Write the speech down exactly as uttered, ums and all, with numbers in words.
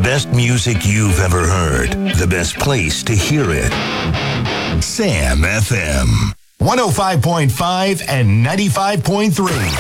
best music you've ever heard. The best place to hear it. Sam F M. one oh five point five and ninety-five point three.